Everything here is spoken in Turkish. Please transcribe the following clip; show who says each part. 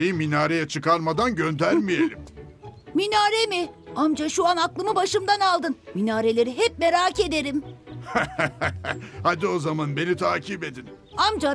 Speaker 1: Bir minareye çıkarmadan göndermeyelim.
Speaker 2: Minare mi? Amca şu an aklımı başımdan aldın. Minareleri hep merak ederim.
Speaker 1: Hadi o zaman beni takip edin.
Speaker 2: Amca